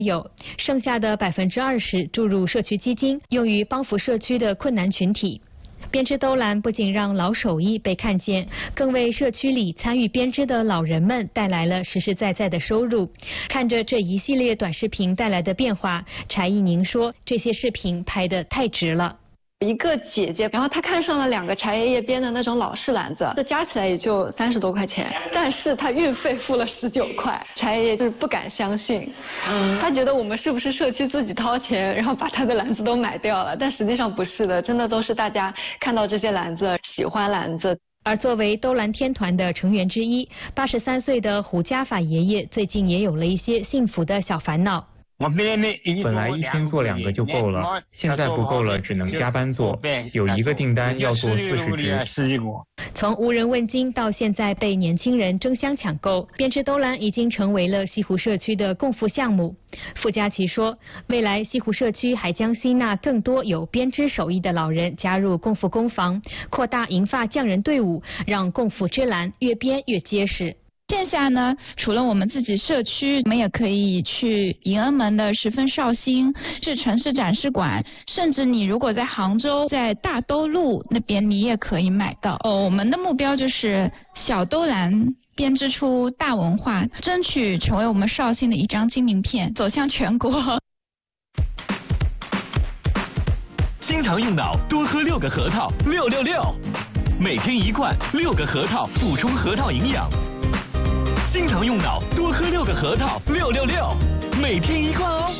有，剩下的20%注入社区基金，用于帮扶社区的困难群体。编织兜篮不仅让老手艺被看见，更为社区里参与编织的老人们带来了实实在在的收入。看着这一系列短视频带来的变化，柴一宁说，这些视频拍得太值了。 一个姐姐，然后她看上了2个柴爷爷编的那种老式篮子，这加起来也就30多块钱，但是她运费付了19块，柴爷爷就是不敢相信，他觉得我们是不是社区自己掏钱，然后把他的篮子都买掉了，但实际上不是的，真的都是大家看到这些篮子，喜欢篮子。 而作为兜篮天团的成员之一，83岁的胡家法爷爷最近也有了一些幸福的小烦恼。 本来一天做2个就够了，现在不够了，只能加班做。有一个订单要做40只。 从无人问津到现在被年轻人争相抢购，编织兜篮已经成为了西湖社区的共付项目。傅佳琪说，未来西湖社区还将吸纳更多有编织手艺的老人加入共付工坊，扩大银发匠人队伍，让共付织篮越编越结实。 线下呢，除了我们自己社区，我们也可以去迎恩门的十分绍兴，是城市展示馆，甚至你如果在杭州，在大兜路那边，你也可以买到。我们的目标就是小兜篮编织出大文化，争取成为我们绍兴的一张金名片，走向全国。 经常用脑，多喝6个核桃，666，每天1罐，6个核桃补充核桃营养。经常用脑，多喝6个核桃，666，每天1罐哦。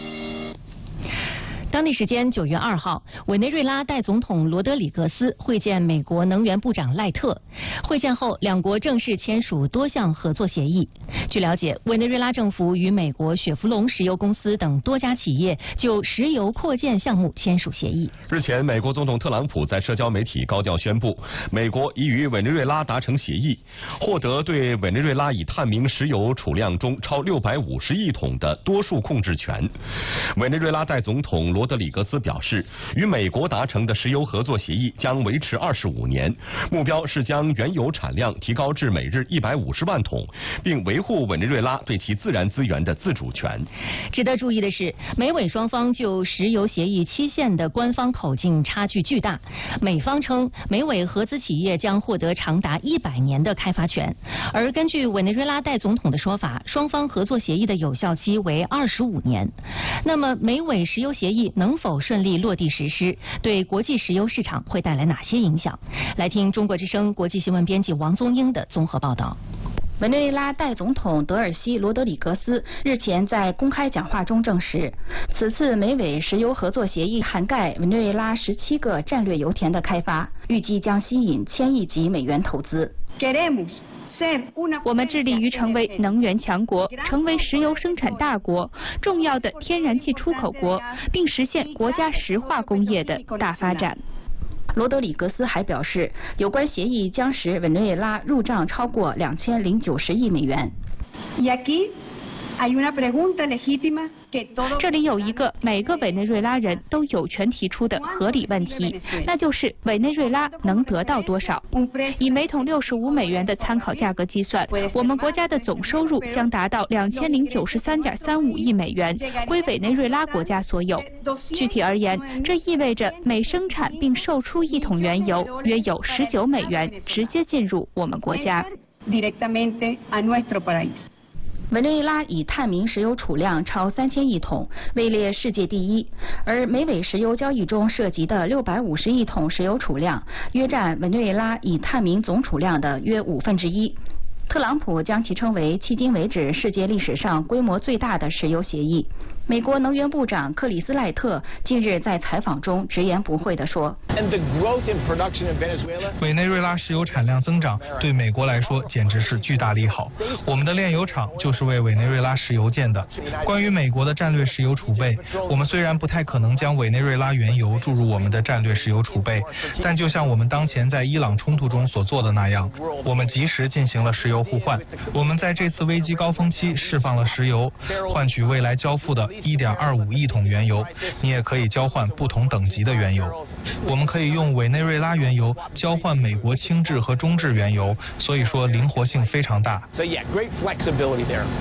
当地时间9月2号，委内瑞拉代总统罗德里格斯会见美国能源部长赖特。会见后，两国正式签署多项合作协议。据了解，委内瑞拉政府与美国雪佛龙石油公司等多家企业就石油扩建项目签署协议。 日前，美国总统特朗普在社交媒体高调宣布，美国已与委内瑞拉达成协议，获得对委内瑞拉已探明石油储量中超650亿桶的多数控制权。委内瑞拉代总统罗德里格斯表示，与美国达成的石油合作协议将维持25年，目标是将原油产量提高至每日150万桶，并维护委内瑞拉对其自然资源的自主权。 值得注意的是，美委双方就石油协议期限的官方口径差距巨大。美方称，美委合资企业将获得长达100年的开发权，而根据委内瑞拉代总统的说法，双方合作协议的有效期为25年。那么，美委石油协议能否顺利落地实施，对国际石油市场会带来哪些影响？来听中国之声国际新闻编辑王宗英的综合报道。 委内瑞拉代总统德尔西·罗德里格斯日前在公开讲话中证实，此次美委石油合作协议涵盖委内瑞拉17个战略油田的开发，预计将吸引1000亿级美元投资。 我们致力于成为能源强国，成为石油生产大国，重要的天然气出口国，并实现国家石化工业的大发展。 罗德里格斯还表示，有关协议将使委内瑞拉入账超过2090亿美元。 这里有一个每个委内瑞拉人都有权提出的合理问题，那就是委内瑞拉能得到多少？以每桶65美元的参考价格计算，我们国家的总收入将达到2093.35亿美元，归委内瑞拉国家所有。具体而言，这意味着每生产并售出1桶原油，约有19美元直接进入我们国家。 委内瑞拉已探明石油储量超3000亿桶，位列世界第一。而美委石油交易中涉及的650亿桶石油储量，约占委内瑞拉已探明总储量的约1/5。特朗普将其称为迄今为止世界历史上规模最大的石油协议。美国能源部长克里斯赖特近日在采访中直言不讳地说， 委内瑞拉石油产量增长对美国来说简直是巨大利好。我们的炼油厂就是为委内瑞拉石油建的。关于美国的战略石油储备，我们虽然不太可能将委内瑞拉原油注入我们的战略石油储备，但就像我们当前在伊朗冲突中所做的那样，我们及时进行了石油互换。我们在这次危机高峰期释放了石油，换取未来交付的1.25亿桶原油，你也可以交换不同等级的原油。我们可以用委内瑞拉原油交换美国轻质和中质原油，所以说灵活性非常大。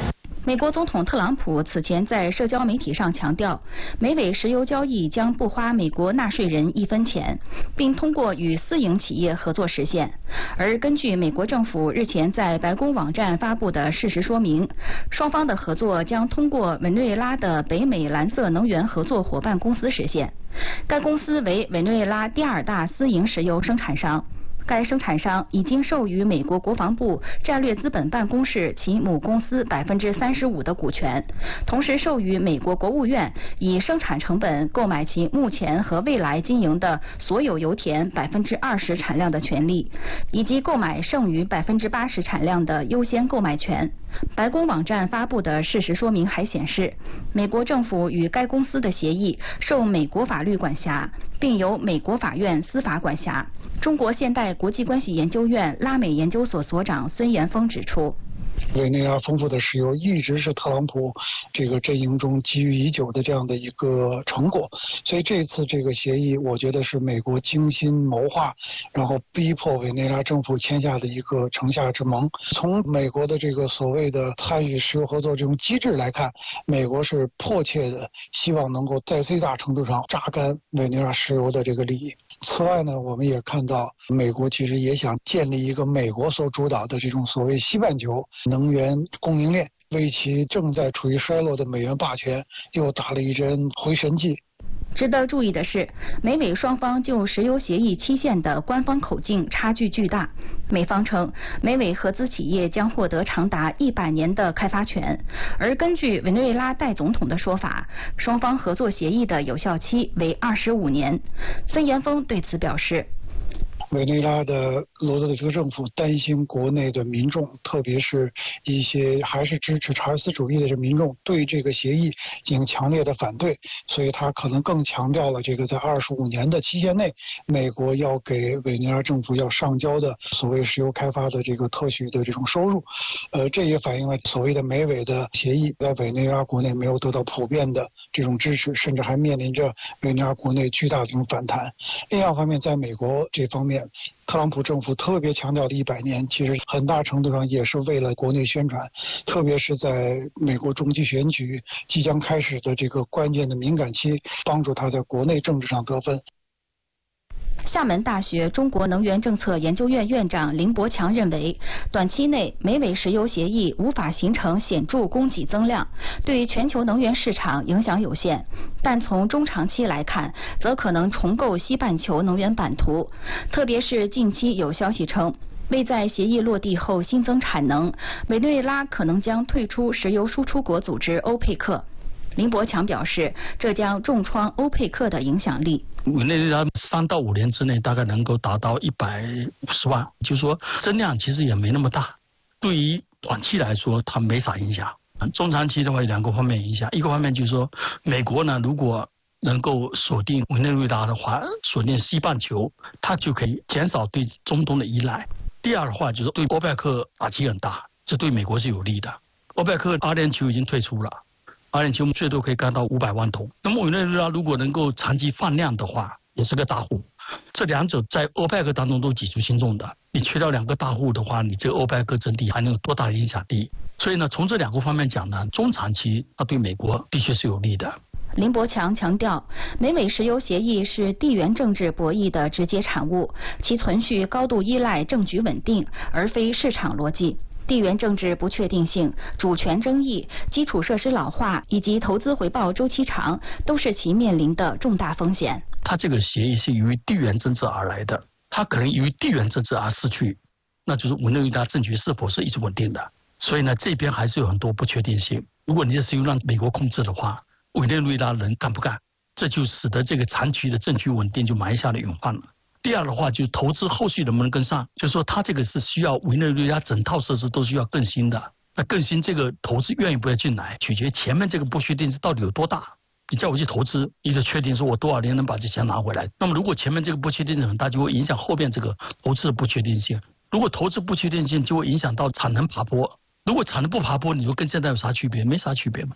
美国总统特朗普此前在社交媒体上强调，美委石油交易将不花美国纳税人1分钱，并通过与私营企业合作实现。而根据美国政府日前在白宫网站发布的事实说明，双方的合作将通过委内瑞拉的北美蓝色能源合作伙伴公司实现。该公司为委内瑞拉第2大私营石油生产商。该生产商已经授予美国国防部战略资本办公室其母公司35%的股权，同时授予美国国务院以生产成本购买其目前和未来经营的所有油田20%产量的权利，以及购买剩余80%产量的优先购买权。白宫网站发布的事实说明还显示，美国政府与该公司的协议受美国法律管辖，并由美国法院司法管辖。中国现代国际关系研究院拉美研究所所长孙延峰指出， 委内瑞拉丰富的石油一直是特朗普这个阵营中积郁已久的这样的一个成果，所以这次这个协议，我觉得是美国精心谋划，然后逼迫委内瑞拉政府签下的一个城下之盟。从美国的这个所谓的参与石油合作这种机制来看，美国是迫切的希望能够在最大程度上榨干委内瑞拉石油的这个利益。此外呢，我们也看到美国其实也想建立一个美国所主导的这种所谓西半球能源供应链，为其正在处于衰落的美元霸权又打了一针回神剂。 值得注意的是，美委双方就石油协议期限的官方口径差距巨大。美方称，美委合资企业将获得长达100年的开发权，而根据委内瑞拉代总统的说法，双方合作协议的有效期为25年。孙延峰对此表示， 委内瑞拉的罗德里戈政府担心国内的民众，特别是一些还是支持查尔斯主义的民众，对这个协议进行强烈的反对，所以他可能更强调了这个在25年的期限内，美国要给委内瑞拉政府要上交的所谓石油开发的这个特许的这种收入。这也反映了所谓的美委的协议在委内瑞拉国内没有得到普遍的这种支持，甚至还面临着委内瑞拉国内巨大的这种反弹。另外一方面，在美国这方面，特朗普政府特别强调的100年，其实很大程度上也是为了国内宣传，特别是在美国中期选举即将开始的这个关键的敏感期，帮助他在国内政治上得分。 厦门大学中国能源政策研究院院长林伯强认为，短期内美委石油协议无法形成显著供给增量，对全球能源市场影响有限，但从中长期来看，则可能重构西半球能源版图。特别是近期有消息称，未在协议落地后新增产能，委内瑞拉可能将退出石油输出国组织欧佩克。林伯强表示，这将重创欧佩克的影响力。 委内瑞拉3到5年之内大概能够达到150万，就是说增量其实也没那么大，对于短期来说它没啥影响。中长期的话有2个方面影响，一个方面就是说美国呢如果能够锁定委内瑞拉的话，锁定西半球，它就可以减少对中东的依赖。第二的话就是对欧佩克打击很大，这对美国是有利的。欧佩克阿联酋已经退出了，阿联酋最多可以干到500万桶。那么委内瑞拉如果能够长期放量的话，也是个大户。这2者在欧佩克当中都举足轻重的。你缺掉2个大户的话，你这个欧佩克整体还能有多大的影响力？所以呢，从这2个方面讲呢，中长期它对美国的确是有利的。 林伯强强调，美委石油协议是地缘政治博弈的直接产物，其存续高度依赖政局稳定，而非市场逻辑。地缘政治不确定性、主权争议、基础设施老化以及投资回报周期长，都是其面临的重大风险。 它这个协议是由于地缘政治而来的，它可能由于地缘政治而失去，那就是委内瑞拉政局是否是一直稳定的。所以呢，这边还是有很多不确定性。如果你这石油让美国控制的话，委内瑞拉人干不干？这就使得这个长期的政局稳定就埋下了隐患了。第二的话，就是投资后续能不能跟上，就是说它这个是需要委内瑞拉整套设施都需要更新的。那更新这个投资愿意不愿意进来，取决前面这个不确定性到底有多大。你叫我去投资，你就确定说我多少年能把这钱拿回来。那么如果前面这个不确定性很大，就会影响后面这个投资的不确定性。如果投资不确定性，就会影响到产能爬坡。如果产能不爬坡，你说跟现在有啥区别？没啥区别嘛。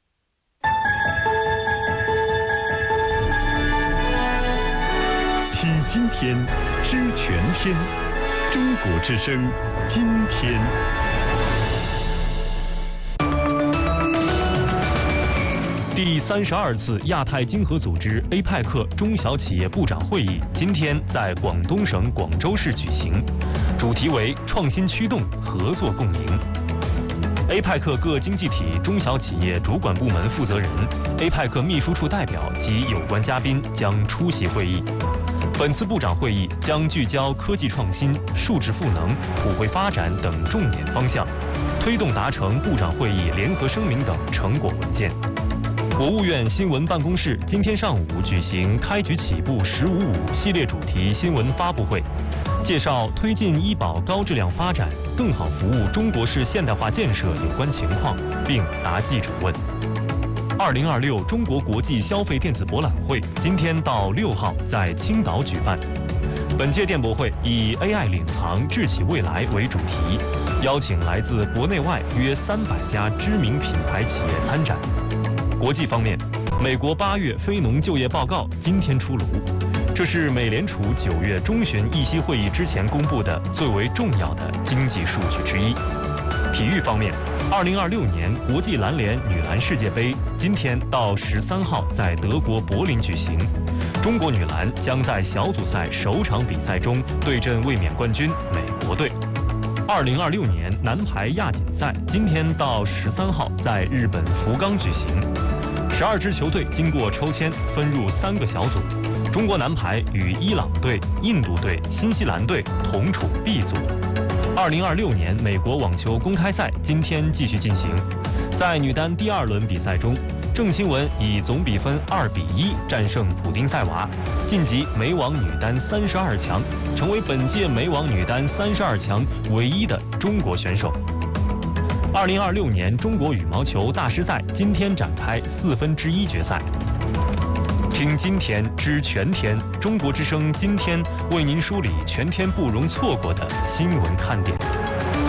听今天，知全天，中国之声，今天。 第32次亚太经合组织 APEC 中小企业部长会议今天在广东省广州市举行，主题为创新驱动，合作共赢。APEC 各经济体中小企业主管部门负责人、APEC 秘书处代表及有关嘉宾将出席会议。本次部长会议将聚焦科技创新、数字赋能、普惠发展等重点方向，推动达成部长会议联合声明等成果文件。国务院新闻办公室今天上午举行开局起步“1055”系列主题新闻发布会，介绍推进医保高质量发展、更好服务中国式现代化建设有关情况，并答记者问。2026中国国际消费电子博览会今天到6号在青岛举办。本届电博会以 AI 领航智企未来为主题，邀请来自国内外约300家知名品牌企业参展。国际方面，美国8月非农就业报告今天出炉，这是美联储9月中旬议息会议之前公布的最为重要的经济数据之一。体育方面，2026年国际篮联女篮世界杯今天到13号在德国柏林举行，中国女篮将在小组赛首场比赛中对阵卫冕冠军美国队。2026年男排亚锦赛今天到13号在日本福冈举行，12支球队经过抽签分入3个小组，中国男排与伊朗队、印度队、新西兰队同处 B 组。2026年美国网球公开赛今天继续进行，在女单第2轮比赛中，郑钦文以总比分2-1战胜普丁塞娃，晋级美网女单32强，成为本届美网女单32强唯一的中国选手。2026年中国羽毛球大师赛今天展开1/4决赛。听今天知全天，中国之声今天为您梳理全天不容错过的新闻看点。